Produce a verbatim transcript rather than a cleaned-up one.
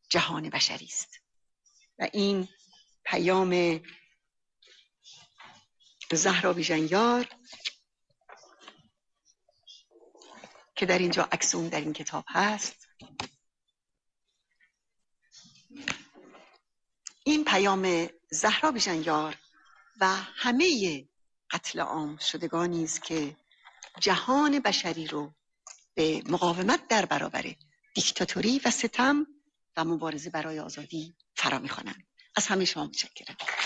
جهان بشری است. و این پیام زهرا بیژن‌یار که در اینجا عکسون در این کتاب هست، این پیام زهرا بیژن‌یار و همه قتل عام شدگانی است که جهان بشری رو به مقاومت در برابر دیکتاتوری و ستم و مبارزه برای آزادی فرا می‌خوانند. از همه شما متشکرم.